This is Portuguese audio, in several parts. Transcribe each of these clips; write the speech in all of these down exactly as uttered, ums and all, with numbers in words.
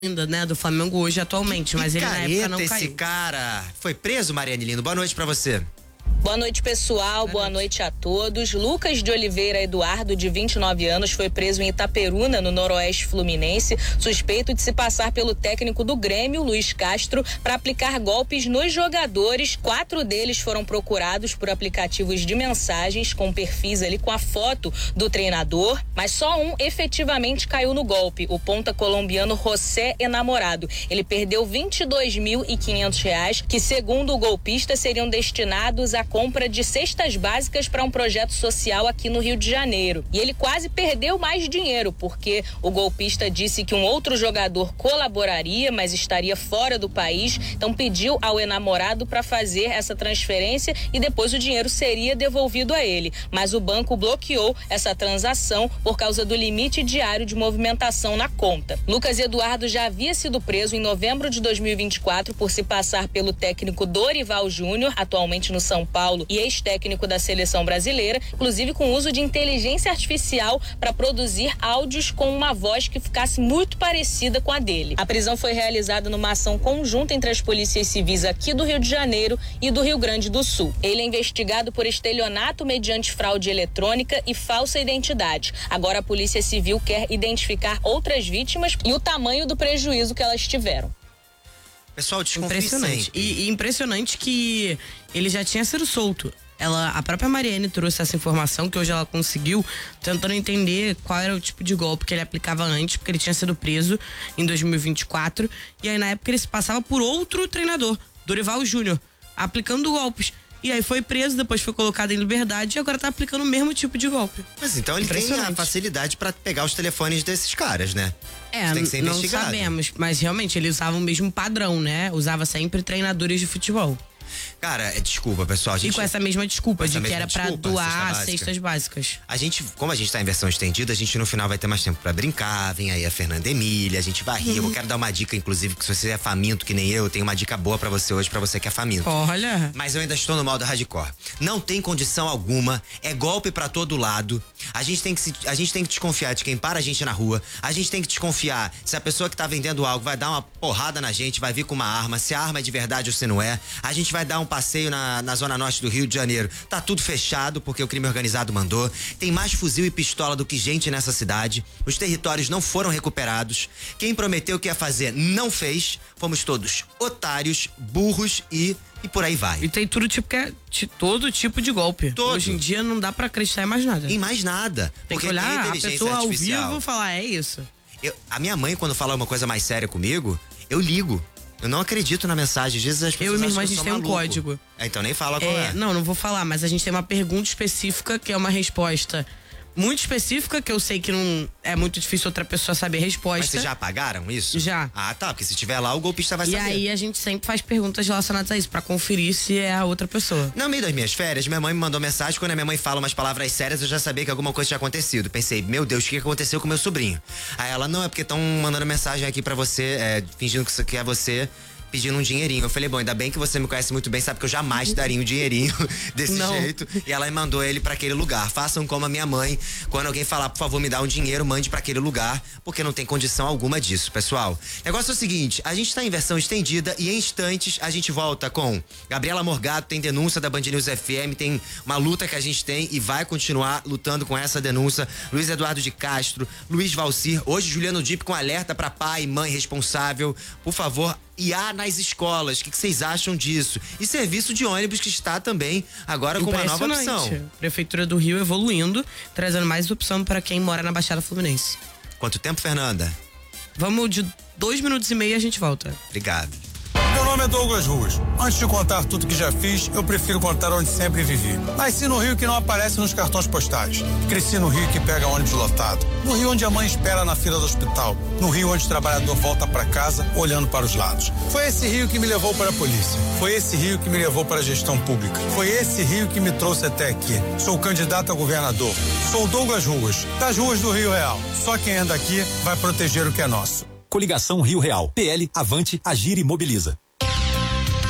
ainda, né, do Flamengo hoje atualmente, mas ele na época não caiu. Esse cara foi preso, Mariane Lindo. Boa noite pra você. Boa noite, pessoal. Boa noite a todos. Lucas de Oliveira Eduardo, de vinte e nove anos, foi preso em Itaperuna, no noroeste fluminense, suspeito de se passar pelo técnico do Grêmio, Luiz Castro, para aplicar golpes nos jogadores. Quatro deles foram procurados por aplicativos de mensagens com perfis ali com a foto do treinador, mas só um efetivamente caiu no golpe, o ponta colombiano José Enamorado. Ele perdeu vinte e dois mil e quinhentos reais, que segundo o golpista seriam destinados a compra de cestas básicas para um projeto social aqui no Rio de Janeiro. E ele quase perdeu mais dinheiro, porque o golpista disse que um outro jogador colaboraria, mas estaria fora do país, então pediu ao enamorado para fazer essa transferência e depois o dinheiro seria devolvido a ele. Mas o banco bloqueou essa transação por causa do limite diário de movimentação na conta. Lucas Eduardo já havia sido preso em novembro de dois mil e vinte e quatro por se passar pelo técnico Dorival Júnior, atualmente no São Paulo, e ex-técnico da seleção brasileira, inclusive com uso de inteligência artificial para produzir áudios com uma voz que ficasse muito parecida com a dele. A prisão foi realizada numa ação conjunta entre as polícias civis aqui do Rio de Janeiro e do Rio Grande do Sul. Ele é investigado por estelionato mediante fraude eletrônica e falsa identidade. Agora a Polícia Civil quer identificar outras vítimas e o tamanho do prejuízo que elas tiveram. Pessoal, impressionante. E, e impressionante que ele já tinha sido solto. Ela, a própria Mariane trouxe essa informação que hoje ela conseguiu, tentando entender qual era o tipo de golpe que ele aplicava antes, porque ele tinha sido preso em dois mil e vinte e quatro. E aí, na época, ele se passava por outro treinador, Dorival Júnior, aplicando golpes. E aí foi preso, depois foi colocado em liberdade e agora tá aplicando o mesmo tipo de golpe. Mas então ele tem a facilidade pra pegar os telefones desses caras, né? É, tem que ser não investigado. sabemos, mas realmente ele usava o mesmo padrão, né? Usava sempre treinadores de futebol. Cara, desculpa, pessoal. A gente... E com essa mesma desculpa, essa de mesma que era pra desculpa, doar cesta cestas básicas. A gente, como a gente tá em versão estendida, a gente no final vai ter mais tempo pra brincar. Vem aí a Fernanda Emília, a gente vai rir. Uhum. Eu quero dar uma dica, inclusive, que se você é faminto que nem eu, eu tenho uma dica boa pra você hoje, pra você que é faminto. Olha. Mas eu ainda estou no modo hardcore. Não tem condição alguma, é golpe pra todo lado. A gente tem que se, a gente tem que desconfiar de quem para a gente na rua. A gente tem que desconfiar se a pessoa que tá vendendo algo vai dar uma porrada na gente, vai vir com uma arma, se a arma é de verdade ou se não é. A gente vai dar um passeio na Na, na zona norte do Rio de Janeiro. Tá tudo fechado porque o crime organizado mandou. Tem mais fuzil e pistola do que gente nessa cidade. Os territórios não foram recuperados. Quem prometeu que ia fazer não fez. Fomos todos otários, burros e e por aí vai. E tem tudo tipo que é de, todo tipo de golpe. Todo. Hoje em dia não dá pra acreditar em mais nada. Em mais nada. Tem porque que olhar tem a pessoa ao vivo e falar, é isso. Eu, a minha mãe, quando fala uma coisa mais séria comigo, eu ligo. Eu não acredito na mensagem. Às vezes as pessoas eu e minha irmã, acham a gente que eu tem sou um maluco. código. É, então nem fala qual é, é. Não, não vou falar, mas a gente tem uma pergunta específica que é uma resposta muito específica, que eu sei que não é muito difícil outra pessoa saber a resposta. Mas vocês já apagaram isso? Já. Ah, tá, porque se tiver lá, o golpista vai e saber. E aí a gente sempre faz perguntas relacionadas a isso, pra conferir se é a outra pessoa. No meio das minhas férias, minha mãe me mandou mensagem. Quando a minha mãe fala umas palavras sérias, eu já sabia que alguma coisa tinha acontecido. Pensei, meu Deus, o que aconteceu com meu sobrinho? Aí ela, não, é porque estão mandando mensagem aqui pra você, é, fingindo que isso aqui é você, pedindo um dinheirinho. Eu falei, bom, ainda bem que você me conhece muito bem, sabe que eu jamais te daria um dinheirinho desse não. jeito. E ela me mandou ele pra aquele lugar. Façam como a minha mãe. Quando alguém falar, por favor, me dá um dinheiro, mande pra aquele lugar, porque não tem condição alguma disso, pessoal. O negócio é o seguinte, a gente tá em versão estendida e em instantes a gente volta com Gabriela Morgado, tem denúncia da Band News F M, tem uma luta que a gente tem e vai continuar lutando com essa denúncia. Luiz Eduardo de Castro, Luiz Valcir, hoje Juliano Dip com alerta pra pai e mãe responsável. Por favor, I A nas escolas, o que, que vocês acham disso? E serviço de ônibus que está também agora com uma nova opção. Prefeitura do Rio evoluindo, trazendo mais opção para quem mora na Baixada Fluminense. Quanto tempo, Fernanda? Vamos de dois minutos e meio e a gente volta. Obrigado. Meu nome é Douglas Ruas. Antes de contar tudo que já fiz, eu prefiro contar onde sempre vivi. Nasci no Rio que não aparece nos cartões postais. Cresci no Rio que pega ônibus lotado. No Rio onde a mãe espera na fila do hospital. No Rio onde o trabalhador volta para casa olhando para os lados. Foi esse Rio que me levou para a polícia. Foi esse Rio que me levou para a gestão pública. Foi esse Rio que me trouxe até aqui. Sou candidato a governador. Sou Douglas Ruas, das ruas do Rio Real. Só quem anda aqui vai proteger o que é nosso. Coligação Rio Real. P L, Avante, Agir e Mobiliza.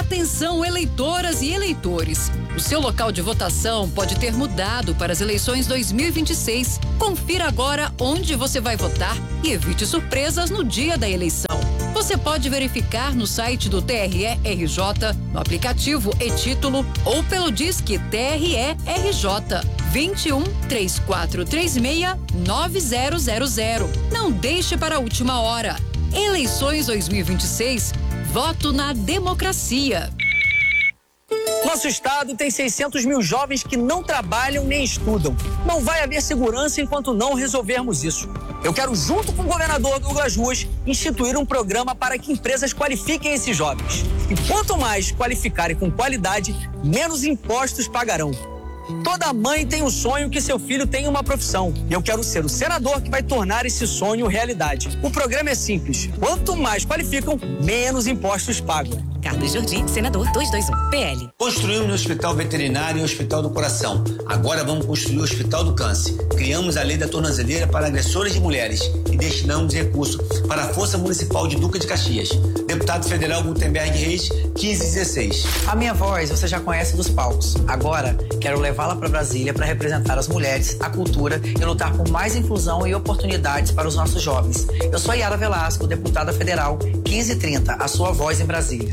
Atenção, eleitoras e eleitores. O seu local de votação pode ter mudado para as eleições dois mil e vinte e seis. Confira agora onde você vai votar e evite surpresas no dia da eleição. Você pode verificar no site do T R E R J, no aplicativo e-Título ou pelo Disque T R E R J vinte e um, três quatro três seis, nove zero zero zero. Não deixe para a última hora. Eleições dois mil e vinte e seis. Voto na democracia. Nosso estado tem seiscentos mil jovens que não trabalham nem estudam. Não vai haver segurança enquanto não resolvermos isso. Eu quero, junto com o governador Douglas Ruas, instituir um programa para que empresas qualifiquem esses jovens. E quanto mais qualificarem com qualidade, menos impostos pagarão. Toda mãe tem um sonho que seu filho tenha uma profissão. E eu quero ser o senador que vai tornar esse sonho realidade. O programa é simples. Quanto mais qualificam, menos impostos pagam. Carlos Jordi, senador duzentos e vinte e um, P L. Construímos o Hospital Veterinário e o Hospital do Coração. Agora vamos construir o Hospital do Câncer. Criamos a Lei da Tornozeleira para agressores de mulheres e destinamos recursos para a Força Municipal de Duque de Caxias. Deputado Federal Gutenberg Reis, quinze dezesseis. A minha voz você já conhece dos palcos. Agora quero levá-la para Brasília para representar as mulheres, a cultura e lutar por mais inclusão e oportunidades para os nossos jovens. Eu sou a Yara Velasco, deputada federal, quinze trinta, a sua voz em Brasília.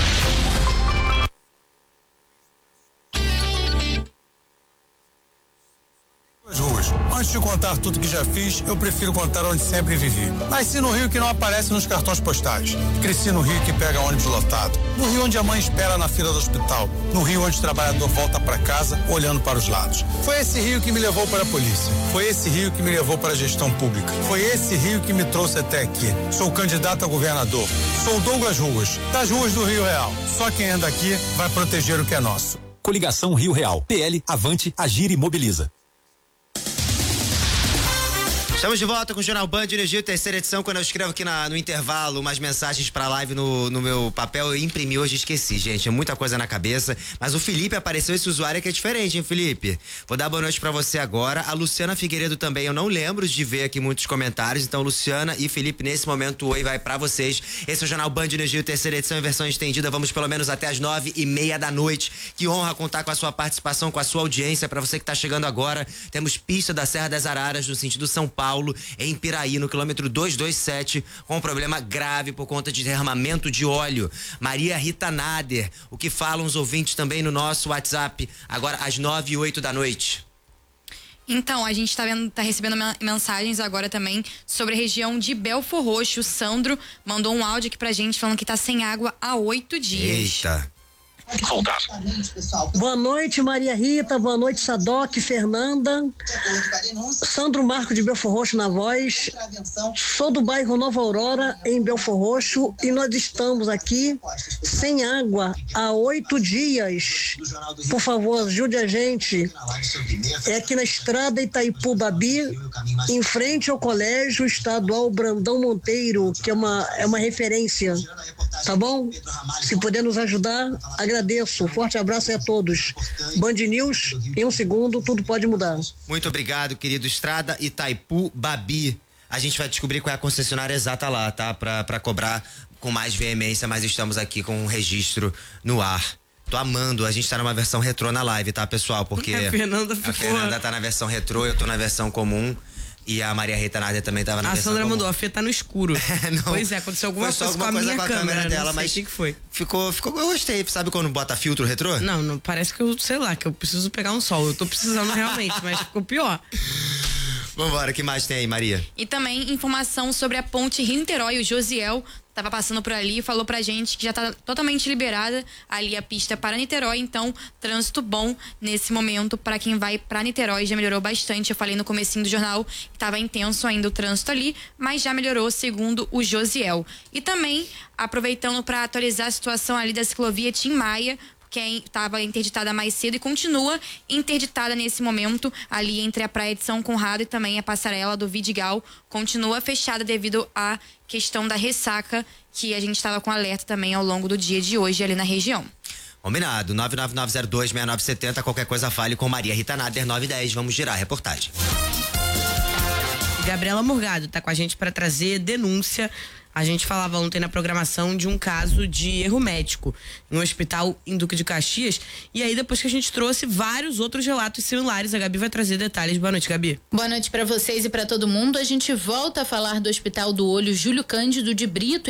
Ruas. Antes de contar tudo que já fiz, eu prefiro contar onde sempre vivi. Nasci no Rio que não aparece nos cartões postais. Cresci no Rio que pega ônibus lotado. No Rio onde a mãe espera na fila do hospital. No Rio onde o trabalhador volta para casa olhando para os lados. Foi esse Rio que me levou para a polícia. Foi esse Rio que me levou para a gestão pública. Foi esse Rio que me trouxe até aqui. Sou candidato a governador. Sou Douglas Ruas, das ruas do Rio Real. Só quem anda aqui vai proteger o que é nosso. Coligação Rio Real. P L, Avante, Agir e Mobiliza. Estamos de volta com o Jornal Band Energia, terceira edição. Quando eu escrevo aqui na, no intervalo umas mensagens pra live no, no meu papel, eu imprimi hoje e esqueci, gente. É muita coisa na cabeça. Mas o Felipe apareceu, esse usuário que é diferente, hein, Felipe? Vou dar boa noite pra você agora. A Luciana Figueiredo também, eu não lembro de ver aqui muitos comentários. Então, Luciana e Felipe, nesse momento, o oi vai pra vocês. Esse é o Jornal Band Energia, terceira edição em versão estendida. Vamos pelo menos até as nove e meia da noite. Que honra contar com a sua participação, com a sua audiência. Pra você que tá chegando agora, temos pista da Serra das Araras, no sentido São Paulo. Paulo, em Piraí, no quilômetro duzentos e vinte e sete, com um problema grave por conta de derramamento de óleo. Maria Rita Nader, o que falam os ouvintes também no nosso WhatsApp, agora às nove e oito da noite. Então, a gente tá, vendo, tá recebendo mensagens agora também sobre a região de Belfor Roxo. O Sandro mandou um áudio aqui pra gente falando que tá sem água há oito dias. Eita. Boa noite, Maria Rita, boa noite, Sadoc, Fernanda, Sandro Marco de Belfor Roxo na voz. Sou do bairro Nova Aurora, em Belfor Roxo, e nós estamos aqui sem água há oito dias. Por favor, ajude a gente. É aqui na estrada Itaipu-Babi, em frente ao Colégio Estadual Brandão Monteiro, que é uma, é uma referência. Tá bom? Se puder nos ajudar, agradeço. Agradeço. Forte abraço a todos. Band News, em um segundo, tudo pode mudar. Muito obrigado, querido. Estrada Itaipu Babi. A gente vai descobrir qual é a concessionária exata lá, tá? Pra, pra cobrar com mais veemência, mas estamos aqui com um registro no ar. Tô amando, a gente tá numa versão retrô na live, tá, pessoal? Porque a Fernanda, ficou... a Fernanda tá na versão retrô, eu tô na versão comum. E a Maria Rita Nader também tava na a versão Sandra comum. mandou, a Fê tá no escuro. Não, pois é, aconteceu alguma coisa alguma com a coisa minha com a câmera, câmera dela, não sei mas o que, que foi. Ficou, ficou, eu gostei, sabe quando bota filtro retrô? Não, não, parece que eu, sei lá, que eu preciso pegar um sol. Eu tô precisando realmente, mas ficou pior. Vambora, o que mais tem aí, Maria? E também informação sobre a ponte Rio-Niterói. O Josiel tava passando por ali e falou pra gente que já tá totalmente liberada ali a pista para Niterói, então trânsito bom nesse momento para quem vai para Niterói. Já melhorou bastante, eu falei no comecinho do jornal que tava intenso ainda o trânsito ali, mas já melhorou segundo o Josiel. E também aproveitando para atualizar a situação ali da ciclovia Tim Maia, que estava interditada mais cedo e continua interditada nesse momento ali entre a Praia de São Conrado e também a passarela do Vidigal, continua fechada devido à questão da ressaca que a gente estava com alerta também ao longo do dia de hoje ali na região. Combinado, nove nove nove zero dois seis nove sete zero, qualquer coisa fale com Maria Rita Nader, nove e dez, vamos girar a reportagem. Gabriela Morgado tá com a gente para trazer denúncia. A gente falava ontem na programação de um caso de erro médico em um hospital em Duque de Caxias. E aí, depois que a gente trouxe vários outros relatos similares, a Gabi vai trazer detalhes. Boa noite, Gabi. Boa noite para vocês e para todo mundo. A gente volta a falar do Hospital do Olho Júlio Cândido de Brito,